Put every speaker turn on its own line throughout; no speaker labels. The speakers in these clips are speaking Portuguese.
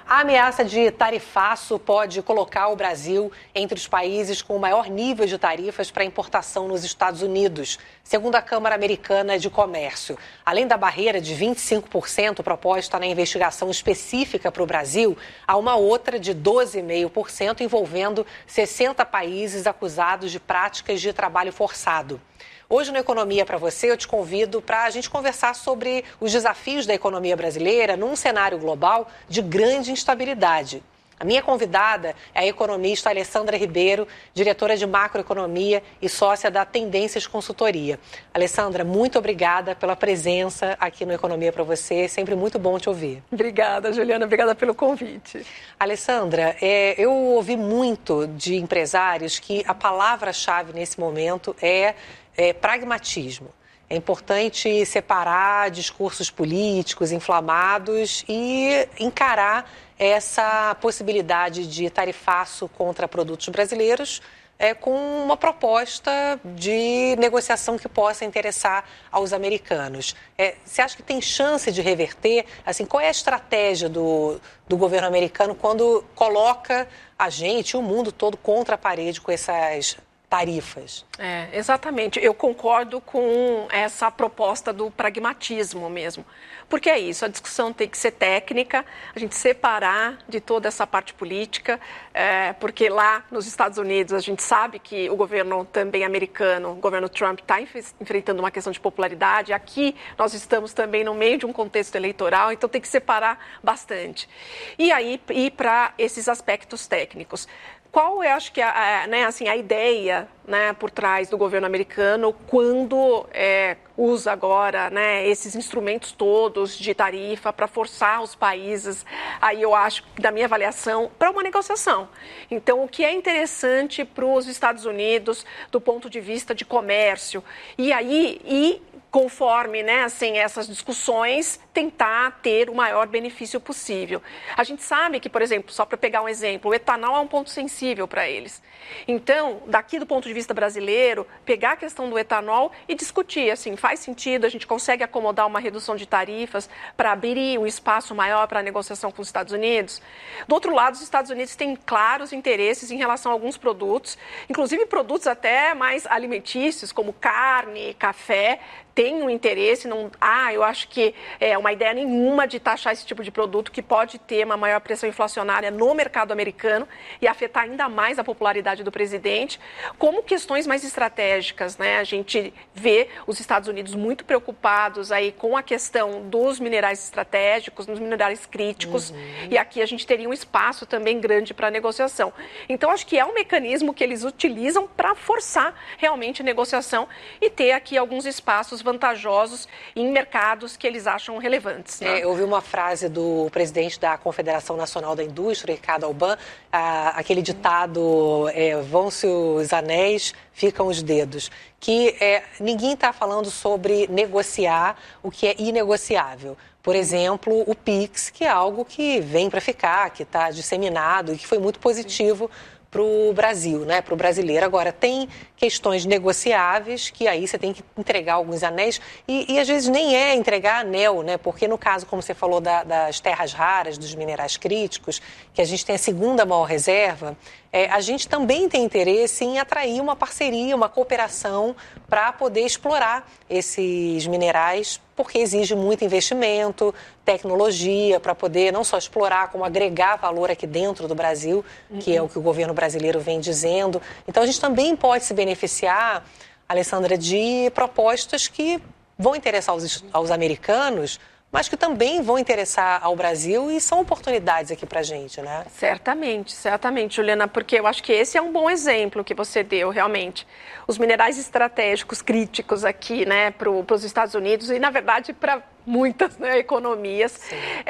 A ameaça de tarifaço pode colocar o Brasil entre os países com o maior nível de tarifas para importação nos Estados Unidos, segundo a Câmara Americana de Comércio. Além da barreira de 25% proposta na investigação específica para o Brasil, há uma outra de 12,5% envolvendo 60 países acusados de práticas de trabalho forçado. Hoje no Economia para Você, eu te convido para a gente conversar sobre os desafios da economia brasileira num cenário global de grande instabilidade. A minha convidada é a economista Alessandra Ribeiro, diretora de macroeconomia e sócia da Tendências Consultoria. Alessandra, muito obrigada pela presença aqui no Economia para Você. É sempre muito bom te ouvir.
Obrigada, Juliana. Obrigada pelo convite.
Alessandra, eu ouvi muito de empresários que a palavra-chave nesse momento é pragmatismo. É importante separar discursos políticos inflamados e encarar essa possibilidade de tarifaço contra produtos brasileiros com uma proposta de negociação que possa interessar aos americanos. Você acha que tem chance de reverter? Assim, qual é a estratégia do governo americano quando coloca a gente, o mundo todo, contra a parede com essas tarifas?
Exatamente. Eu concordo com essa proposta do pragmatismo mesmo. Porque é isso, a discussão tem que ser técnica, a gente separar de toda essa parte política, porque lá nos Estados Unidos a gente sabe que o governo também americano, o governo Trump, está enfrentando uma questão de popularidade. Aqui nós estamos também no meio de um contexto eleitoral, então tem que separar bastante. E aí ir para esses aspectos técnicos. Qual eu acho que a ideia, por trás do governo americano quando usa agora esses instrumentos todos de tarifa para forçar os países, aí eu acho, da minha avaliação, para uma negociação. Então, o que é interessante para os Estados Unidos do ponto de vista de comércio, e conforme essas discussões, tentar ter o maior benefício possível. A gente sabe que, por exemplo, só para pegar um exemplo, o etanol é um ponto sensível para eles. Então, daqui do ponto de vista brasileiro, pegar a questão do etanol e discutir, assim, faz sentido, a gente consegue acomodar uma redução de tarifas para abrir um espaço maior para a negociação com os Estados Unidos. Do outro lado, os Estados Unidos têm claros interesses em relação a alguns produtos, inclusive produtos até mais alimentícios, como carne, café, tem um interesse, eu acho que uma ideia nenhuma de taxar esse tipo de produto que pode ter uma maior pressão inflacionária no mercado americano e afetar ainda mais a popularidade do presidente, como questões mais estratégicas, A gente vê os Estados Unidos muito preocupados aí com a questão dos minerais estratégicos, dos minerais críticos, e aqui a gente teria um espaço também grande para negociação. Então, acho que é um mecanismo que eles utilizam para forçar realmente a negociação e ter aqui alguns espaços vantajosos em mercados que eles acham relevantes.
Eu ouvi uma frase do presidente da Confederação Nacional da Indústria, Ricardo Alban, aquele ditado, vão-se os anéis, ficam os dedos, que ninguém está falando sobre negociar o que é inegociável. Por exemplo, o PIX, que é algo que vem para ficar, que está disseminado e que foi muito positivo para o Brasil, para o brasileiro. Agora, tem questões negociáveis que aí você tem que entregar alguns anéis e às vezes nem é entregar anel, porque no caso, como você falou, das terras raras, dos minerais críticos, que a gente tem a segunda maior reserva, a gente também tem interesse em atrair uma parceria, uma cooperação para poder explorar esses minerais, porque exige muito investimento, tecnologia, para poder não só explorar, como agregar valor aqui dentro do Brasil, que é o que o governo brasileiro vem dizendo. Então, a gente também pode se beneficiar, Alessandra, de propostas que vão interessar aos americanos, mas que também vão interessar ao Brasil e são oportunidades aqui para a gente,
Certamente, Juliana, porque eu acho que esse é um bom exemplo que você deu, realmente. Os minerais estratégicos críticos aqui, para os Estados Unidos e, na verdade, para muitas economias,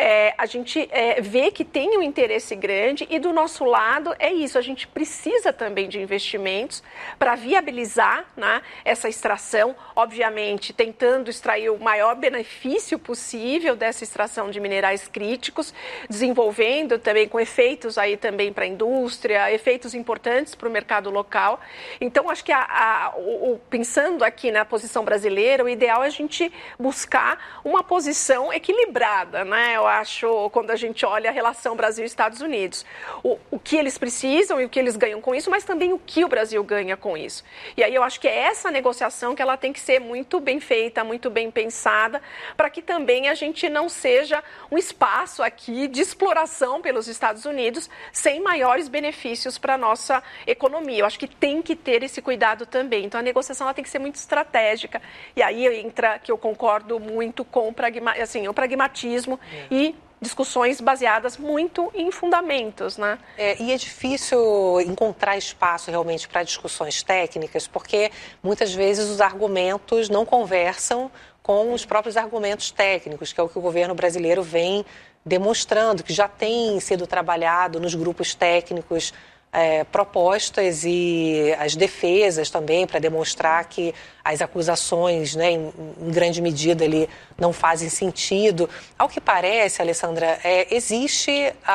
a gente vê que tem um interesse grande e do nosso lado é isso, a gente precisa também de investimentos para viabilizar essa extração, obviamente tentando extrair o maior benefício possível dessa extração de minerais críticos, desenvolvendo também com efeitos aí também para a indústria, efeitos importantes para o mercado local. Então, acho que pensando aqui na posição brasileira, o ideal é a gente buscar uma posição equilibrada, né? Eu acho, quando a gente olha a relação Brasil e Estados Unidos. O que eles precisam e o que eles ganham com isso, mas também o que o Brasil ganha com isso. E aí eu acho que é essa negociação que ela tem que ser muito bem feita, muito bem pensada, para que também a gente não seja um espaço aqui de exploração pelos Estados Unidos sem maiores benefícios para a nossa economia. Eu acho que tem que ter esse cuidado também. Então a negociação ela tem que ser muito estratégica. E aí entra que eu concordo muito com o pragmatismo e discussões baseadas muito em fundamentos, né?
E é difícil encontrar espaço realmente para discussões técnicas, porque muitas vezes os argumentos não conversam com os próprios argumentos técnicos, que é o que o governo brasileiro vem demonstrando, que já tem sido trabalhado nos grupos técnicos, propostas e as defesas também, para demonstrar que as acusações, né, em grande medida, ali, não fazem sentido. Ao que parece, Alessandra, existe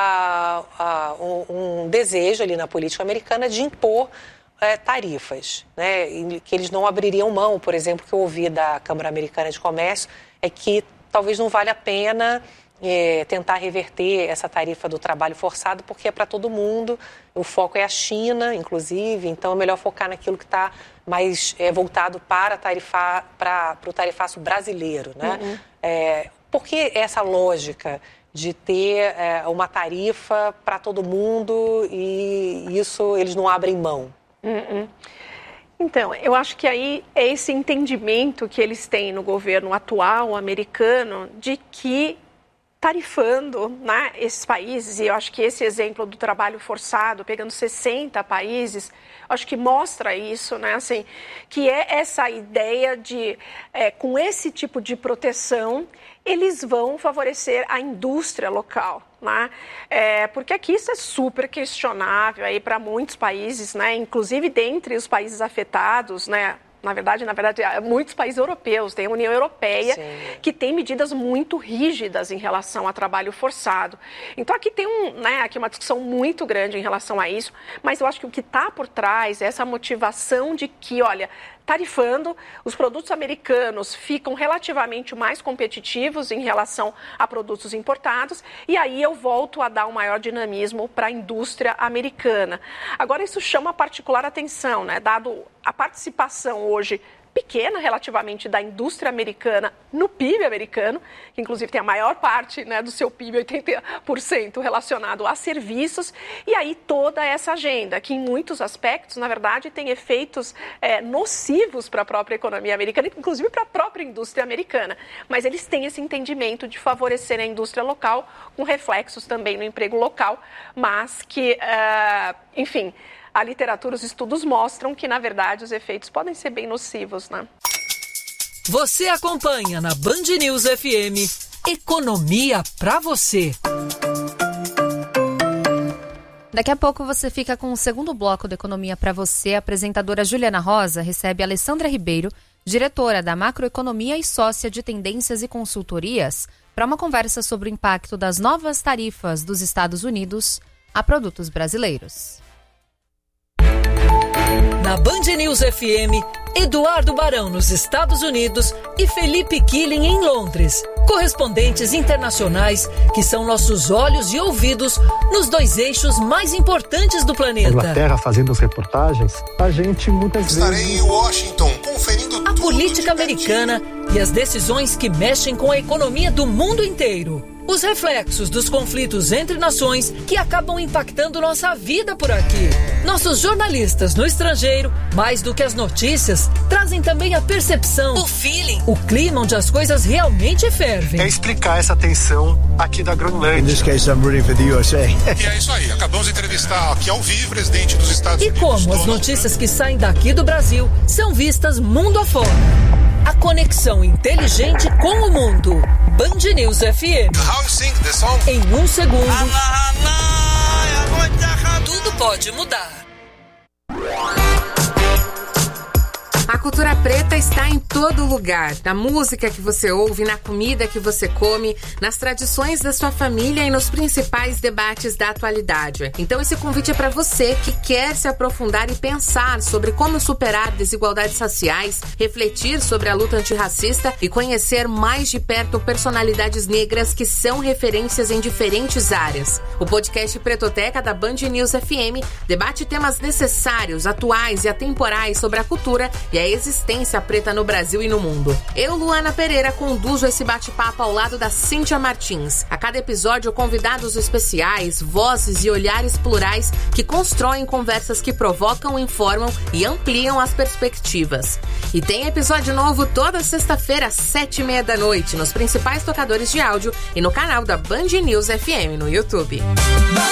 um desejo ali na política americana de impor tarifas, né, que eles não abririam mão. Por exemplo, o que eu ouvi da Câmara Americana de Comércio é que talvez não valha a pena tentar reverter essa tarifa do trabalho forçado, porque é para todo mundo, o foco é a China, inclusive, então é melhor focar naquilo que está mais voltado para o tarifaço brasileiro, né? Por que essa lógica de ter uma tarifa para todo mundo e isso eles não abrem mão?
Então, eu acho que aí é esse entendimento que eles têm no governo atual americano de que tarifando, né, esses países, e eu acho que esse exemplo do trabalho forçado, pegando 60 países, acho que mostra isso, né, assim, que é essa ideia de, com esse tipo de proteção, eles vão favorecer a indústria local, né? Porque aqui isso é super questionável aí para muitos países, né, inclusive dentre os países afetados, né. Na verdade, muitos países europeus, tem a União Europeia, sim, que tem medidas muito rígidas em relação a trabalho forçado. Então, aqui tem aqui uma discussão muito grande em relação a isso, mas eu acho que o que está por trás é essa motivação de que, olha, tarifando, os produtos americanos ficam relativamente mais competitivos em relação a produtos importados, e aí eu volto a dar um maior dinamismo para a indústria americana. Agora, isso chama particular atenção, né? Dado a participação hoje pequena relativamente da indústria americana no PIB americano, que inclusive tem a maior parte, né, do seu PIB, 80% relacionado a serviços, e aí toda essa agenda, que em muitos aspectos, na verdade, tem efeitos nocivos para a própria economia americana, inclusive para a própria indústria americana. Mas eles têm esse entendimento de favorecer a indústria local, com reflexos também no emprego local, mas que, enfim, a literatura, os estudos mostram que, na verdade, os efeitos podem ser bem nocivos, né?
Você acompanha na Band News FM Economia pra você.
Daqui a pouco você fica com o segundo bloco do Economia pra você. A apresentadora Juliana Rosa recebe Alessandra Ribeiro, diretora da Macroeconomia e sócia de Tendências e Consultorias, para uma conversa sobre o impacto das novas tarifas dos Estados Unidos a produtos brasileiros.
Na Band News FM, Eduardo Barão nos Estados Unidos e Felipe Killing em Londres, correspondentes internacionais que são nossos olhos e ouvidos nos dois eixos mais importantes do planeta.
Inglaterra fazendo as reportagens, a gente muitas vezes...
Estarei em Washington conferindo
a política americana e as decisões que mexem com a economia do mundo inteiro. Os reflexos dos conflitos entre nações que acabam impactando nossa vida por aqui. Nossos jornalistas no estrangeiro, mais do que as notícias, trazem também a percepção, o feeling, o clima onde as coisas realmente fervem.
É explicar essa tensão aqui da Groenlândia.
In this case, I'm rooting for the USA.
E é isso aí, acabamos de entrevistar aqui ao vivo o presidente dos Estados Unidos.
E como as notícias que saem daqui do Brasil são vistas mundo afora. A conexão inteligente com o mundo. Band News FM.
How you sing the song?
Em um segundo, tudo pode mudar.
A
cultura preta está em todo lugar. Na música que você ouve, na comida que você come, nas tradições da sua família e nos principais debates da atualidade. Então esse convite é para você que quer se aprofundar e pensar sobre como superar desigualdades raciais, refletir sobre a luta antirracista e conhecer mais de perto personalidades negras que são referências em diferentes áreas. O podcast Pretoteca da Band News FM debate temas necessários, atuais e atemporais sobre a cultura e a existência preta no Brasil e no mundo. Eu, Luana Pereira, conduzo esse bate-papo ao lado da Cíntia Martins. A cada episódio, convidados especiais, vozes e olhares plurais que constroem conversas que provocam, informam e ampliam as perspectivas. E tem episódio novo toda sexta-feira às 7h30 da noite nos principais tocadores de áudio e no canal da Band News FM no YouTube.